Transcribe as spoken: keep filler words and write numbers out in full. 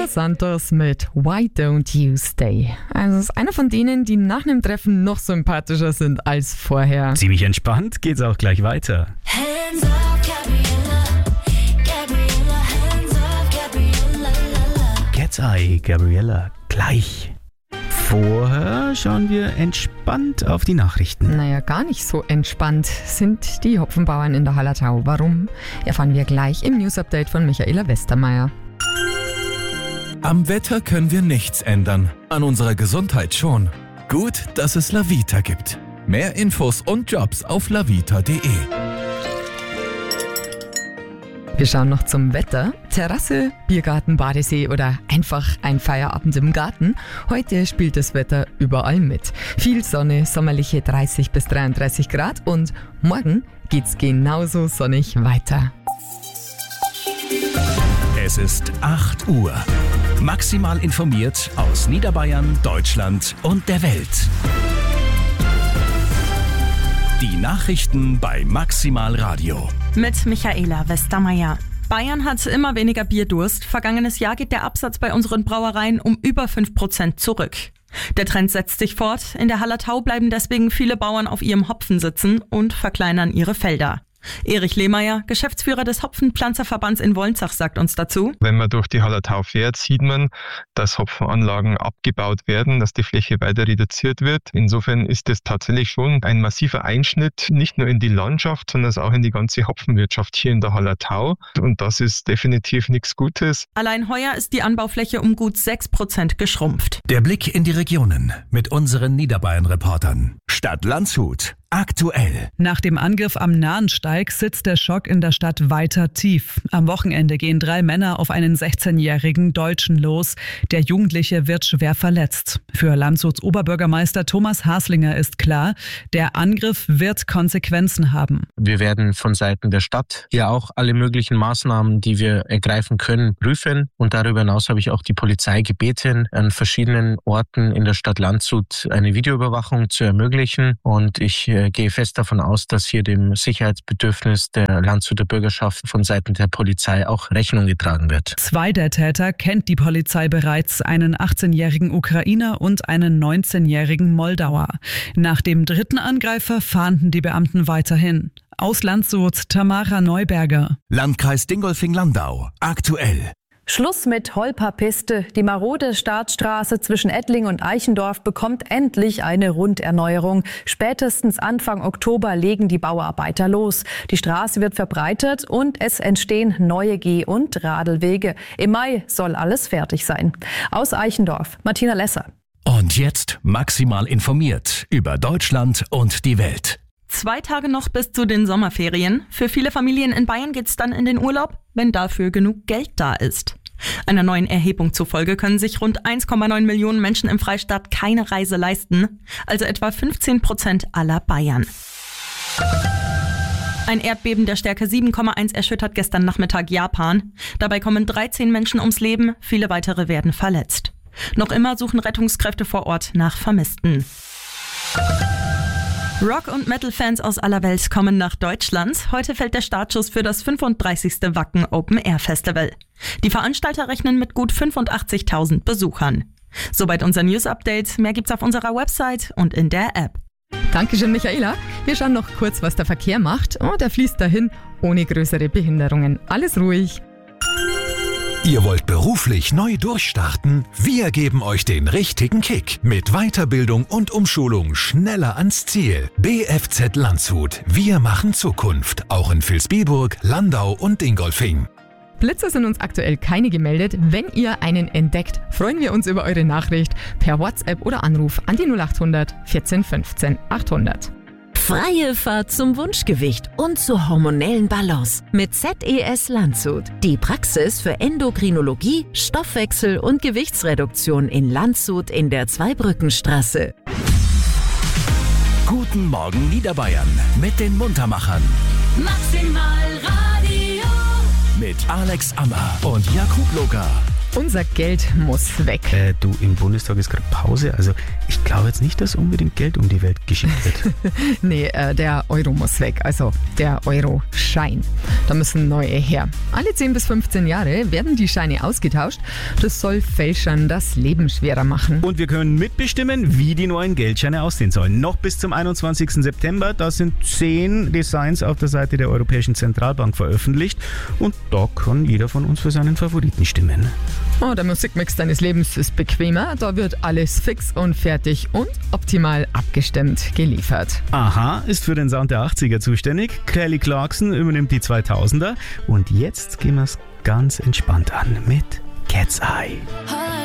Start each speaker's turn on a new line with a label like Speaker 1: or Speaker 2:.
Speaker 1: Los Santos mit Why Don't You Stay. Also ist einer von denen, die nach einem Treffen noch sympathischer sind als vorher.
Speaker 2: Ziemlich entspannt geht's auch gleich weiter.
Speaker 3: Hands up, Gabriella, Gabriella, hands up, Gabriella.
Speaker 2: Cat's Eye, Gabriella, gleich. Vorher schauen wir entspannt auf die Nachrichten.
Speaker 1: Naja, gar nicht so entspannt sind die Hopfenbauern in der Hallertau. Warum? Erfahren wir gleich im News-Update von Michaela Westermeier.
Speaker 4: Am Wetter können wir nichts ändern, an unserer Gesundheit schon. Gut, dass es Lavita gibt. Mehr Infos und Jobs auf lavita punkt de.
Speaker 1: Wir schauen noch zum Wetter. Terrasse, Biergarten, Badesee oder einfach ein Feierabend im Garten. Heute spielt das Wetter überall mit. Viel Sonne, sommerliche dreißig bis dreiunddreißig Grad und morgen geht's genauso sonnig weiter.
Speaker 5: Es ist acht Uhr. Maximal informiert aus Niederbayern, Deutschland und der Welt. Die Nachrichten bei Maximal Radio.
Speaker 6: Mit Michaela Westermeier. Bayern hat immer weniger Bierdurst. Vergangenes Jahr geht der Absatz bei unseren Brauereien um über fünf Prozent zurück. Der Trend setzt sich fort. In der Hallertau bleiben deswegen viele Bauern auf ihrem Hopfen sitzen und verkleinern ihre Felder. Erich Lehmeier, Geschäftsführer des Hopfenpflanzerverbands in Wolnzach, sagt uns dazu.
Speaker 7: Wenn man durch die Hallertau fährt, sieht man, dass Hopfenanlagen abgebaut werden, dass die Fläche weiter reduziert wird. Insofern ist es tatsächlich schon ein massiver Einschnitt, nicht nur in die Landschaft, sondern auch in die ganze Hopfenwirtschaft hier in der Hallertau. Und das ist definitiv nichts Gutes.
Speaker 6: Allein heuer ist die Anbaufläche um gut sechs Prozent geschrumpft.
Speaker 5: Der Blick in die Regionen mit unseren Niederbayern-Reportern. Stadt Landshut. Aktuell.
Speaker 8: Nach dem Angriff am Nahensteig sitzt der Schock in der Stadt weiter tief. Am Wochenende gehen drei Männer auf einen sechzehnjährigen Deutschen los. Der Jugendliche wird schwer verletzt. Für Landshuts Oberbürgermeister Thomas Haslinger ist klar, der Angriff wird Konsequenzen haben.
Speaker 9: Wir werden von Seiten der Stadt ja auch alle möglichen Maßnahmen, die wir ergreifen können, prüfen. Und darüber hinaus habe ich auch die Polizei gebeten, an verschiedenen Orten in der Stadt Landshut eine Videoüberwachung zu ermöglichen. Und ich Ich gehe fest davon aus, dass hier dem Sicherheitsbedürfnis der Landshuter Bürgerschaft von Seiten der Polizei auch Rechnung getragen wird.
Speaker 8: Zwei der Täter kennt die Polizei bereits, einen achtzehnjährigen Ukrainer und einen neunzehnjährigen Moldauer. Nach dem dritten Angreifer fahnden die Beamten weiterhin. Aus Landshut, Tamara Neuberger.
Speaker 5: Landkreis Dingolfing-Landau. Aktuell.
Speaker 10: Schluss mit Holperpiste. Die marode Startstraße zwischen Ettling und Eichendorf bekommt endlich eine Runderneuerung. Spätestens Anfang Oktober legen die Bauarbeiter los. Die Straße wird verbreitert und es entstehen neue Geh- und Radelwege. Im Mai soll alles fertig sein. Aus Eichendorf, Martina Lesser.
Speaker 5: Und jetzt maximal informiert über Deutschland und die Welt.
Speaker 6: Zwei Tage noch bis zu den Sommerferien. Für viele Familien in Bayern geht's dann in den Urlaub, wenn dafür genug Geld da ist. Einer neuen Erhebung zufolge können sich rund eins Komma neun Millionen Menschen im Freistaat keine Reise leisten, also etwa fünfzehn Prozent aller Bayern. Ein Erdbeben der Stärke sieben Komma eins erschüttert gestern Nachmittag Japan. Dabei kommen dreizehn Menschen ums Leben, viele weitere werden verletzt. Noch immer suchen Rettungskräfte vor Ort nach Vermissten. Rock- und Metal-Fans aus aller Welt kommen nach Deutschland. Heute fällt der Startschuss für das fünfunddreißigste Wacken Open Air Festival. Die Veranstalter rechnen mit gut fünfundachtzigtausend Besuchern. Soweit unser News-Update. Mehr gibt's auf unserer Website und in der App.
Speaker 1: Dankeschön, Michaela. Wir schauen noch kurz, was der Verkehr macht. Oh, der fließt dahin ohne größere Behinderungen. Alles ruhig.
Speaker 11: Ihr wollt beruflich neu durchstarten? Wir geben euch den richtigen Kick. Mit Weiterbildung und Umschulung schneller ans Ziel. B F Z Landshut. Wir machen Zukunft. Auch in Vilsbiburg, Landau und Dingolfing.
Speaker 1: Blitzer sind uns aktuell keine gemeldet. Wenn ihr einen entdeckt, freuen wir uns über eure Nachricht per WhatsApp oder Anruf an die null acht hundert vierzehn fünfzehn achthundert.
Speaker 12: Freie Fahrt zum Wunschgewicht und zur hormonellen Balance mit Z E S Landshut. Die Praxis für Endokrinologie, Stoffwechsel und Gewichtsreduktion in Landshut in der Zweibrückenstraße.
Speaker 5: Guten Morgen Niederbayern mit den Muntermachern.
Speaker 3: Maximal Radio.
Speaker 5: Mit Alex Ammer und Jakub Loga.
Speaker 1: Unser Geld muss weg.
Speaker 2: Äh, du, im Bundestag ist gerade Pause, also ich glaube jetzt nicht, dass unbedingt Geld um die Welt geschickt wird.
Speaker 1: Nee, äh, der Euro muss weg, also der Euro-Schein. Da müssen neue her. Alle zehn bis fünfzehn Jahre werden die Scheine ausgetauscht. Das soll Fälschern das Leben schwerer machen.
Speaker 2: Und wir können mitbestimmen, wie die neuen Geldscheine aussehen sollen. Noch bis zum einundzwanzigsten September, da sind zehn Designs auf der Seite der Europäischen Zentralbank veröffentlicht. Und da kann jeder von uns für seinen Favoriten stimmen.
Speaker 1: Oh, der Musikmix deines Lebens ist bequemer. Da wird alles fix und fertig und optimal abgestimmt geliefert.
Speaker 2: Aha ist für den Sound der achtziger zuständig. Kelly Clarkson übernimmt die zweitausender. Und jetzt gehen wir es ganz entspannt an mit Cat's Eye.